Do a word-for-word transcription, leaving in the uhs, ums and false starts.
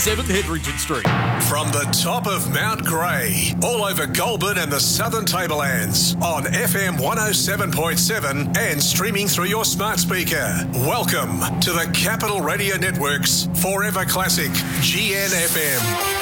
seventh Hedrington Street. From the top of Mount Grey, all over Goulburn and the Southern Tablelands, on F M one oh seven point seven and streaming through your smart speaker. Welcome to the Capital Radio Network's Forever Classic G N F M.